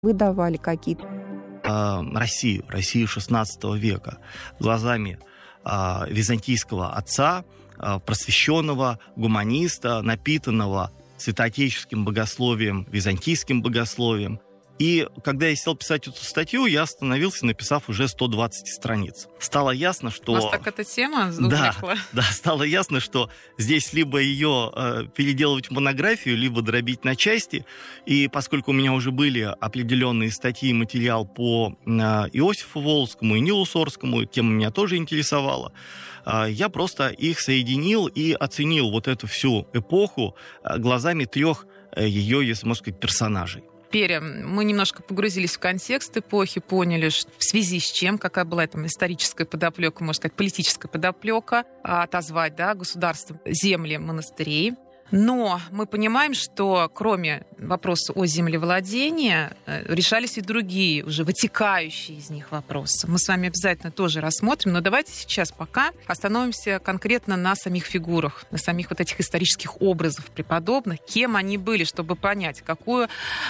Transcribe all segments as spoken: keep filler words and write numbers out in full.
выдавали какие-то. Россию, Россию шестнадцатого века глазами византийского отца, просвещенного, гуманиста, напитанного святоотеческим богословием, византийским богословием. И когда я сел писать эту статью, я остановился, написав уже сто двадцать страниц. Стало ясно, что... Вас так эта тема увлекла? Да, да, стало ясно, что здесь либо ее э, переделывать в монографию, либо дробить на части. И поскольку у меня уже были определенные статьи и материал по э, Иосифу Волоцкому и Нилу Сорскому, тема меня тоже интересовала, э, я просто их соединил и оценил вот эту всю эпоху э, глазами трех э, ее, если можно сказать, персонажей. Теперь мы немножко погрузились в контекст эпохи, поняли, что в связи с чем, какая была там историческая подоплека, можно сказать, политическая подоплека, отозвать, да, государство, земли, монастырей. Но мы понимаем, что кроме вопроса о землевладении решались и другие, уже вытекающие из них вопросы. Мы с вами обязательно тоже рассмотрим, но давайте сейчас пока остановимся конкретно на самих фигурах, на самих вот этих исторических образах преподобных, кем они были, чтобы понять, какой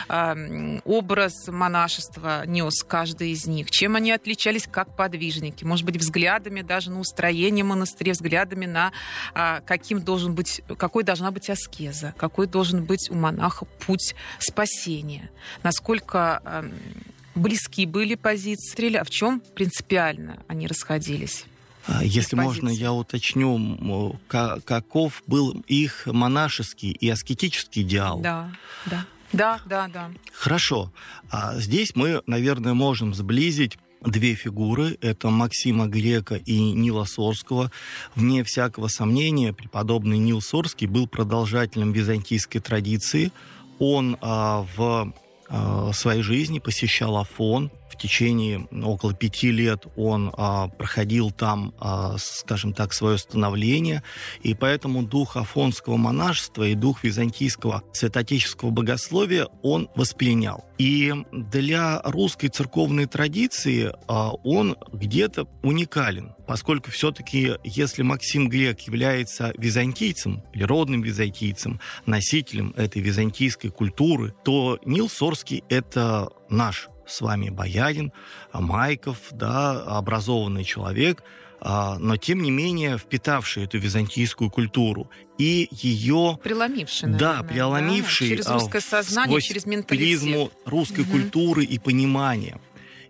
э, образ монашества нес каждый из них, чем они отличались как подвижники, может быть, взглядами даже на устроение монастыря, взглядами на э, каким должен быть, какой должна быть аскеза, какой должен быть у монаха путь спасения, насколько э, близки были позиции, а в чем принципиально они расходились. Если можно, я уточню, каков был их монашеский и аскетический идеал. Да, да, да, да, да. Хорошо. А здесь мы, наверное, можем сблизить две фигуры, это Максима Грека и Нила Сорского. Вне всякого сомнения, преподобный Нил Сорский был продолжателем византийской традиции. Он а, в а, своей жизни посещал Афон. В течение около пяти лет он а, проходил там, а, скажем так, свое становление, и поэтому дух афонского монашества и дух византийского святоотеческого богословия он воспринял. И для русской церковной традиции а, он где-то уникален, поскольку все-таки, если Максим Грек является византийцем, или родным византийцем, носителем этой византийской культуры, то Нил Сорский — это наш с вами боярин, Майков, да, образованный человек, но, тем не менее, впитавший эту византийскую культуру и ее... Преломивший, наверное. Да, преломивший да? Через русское сознание, через менталитет. Призму русской угу. культуры и понимания.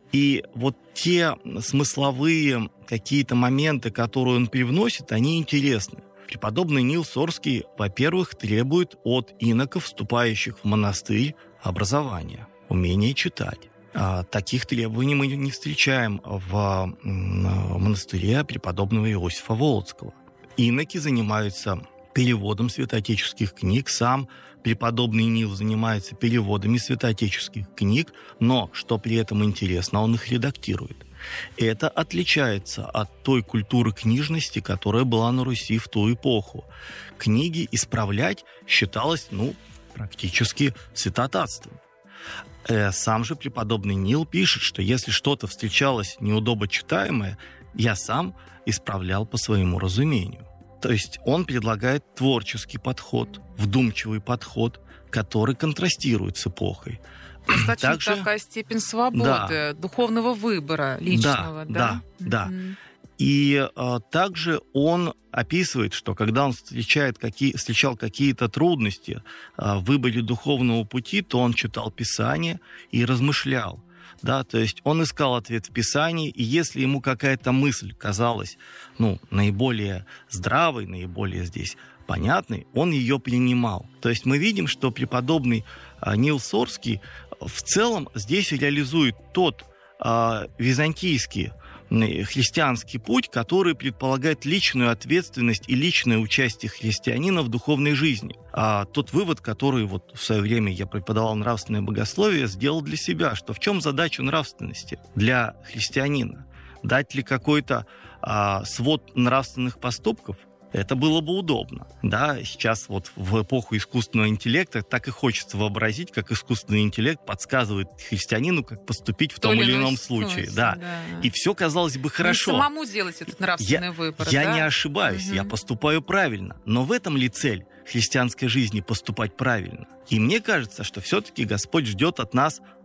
И вот те смысловые какие-то моменты, которые он привносит, они интересны. Преподобный Нил Сорский, во-первых, требует от иноков, вступающих в монастырь, образования, умения читать. Таких требований мы не встречаем в монастыре преподобного Иосифа Волоцкого. Иноки занимаются переводом святоотеческих книг, сам преподобный Нил занимается переводами святоотеческих книг, но, что при этом интересно, он их редактирует. Это отличается от той культуры книжности, которая была на Руси в ту эпоху. Книги исправлять считалось, ну, практически святотатством. Сам же преподобный Нил пишет, что если что-то встречалось неудобочитаемое, я сам исправлял по своему разумению. То есть он предлагает творческий подход, вдумчивый подход, который контрастирует с эпохой. Достаточно Также... такая степень свободы, да. духовного выбора личного. Да, да, да. Mm-hmm. да. И а, также он описывает, что когда он встречает какие, встречал какие-то трудности а, в выборе духовного пути, то он читал Писание и размышлял. Да, то есть он искал ответ в Писании, и если ему какая-то мысль казалась ну, наиболее здравой, наиболее здесь понятной, он ее принимал. То есть мы видим, что преподобный а, Нил Сорский в целом здесь реализует тот а, византийский христианский путь, который предполагает личную ответственность и личное участие христианина в духовной жизни. А тот вывод, который вот в свое время я преподавал нравственное богословие, сделал для себя, что в чем задача нравственности для христианина? Дать ли какой-то а, свод нравственных поступков? Это было бы удобно. Да, сейчас вот в эпоху искусственного интеллекта так и хочется вообразить, как искусственный интеллект подсказывает христианину, как поступить в том или ином случае. Да. Да. И все, казалось бы, хорошо. И самому делать этот нравственный я, выбор. Я да? не ошибаюсь, угу. я поступаю правильно. Но в этом ли цель христианской жизни — поступать правильно? И мне кажется, что все-таки Господь ждет от нас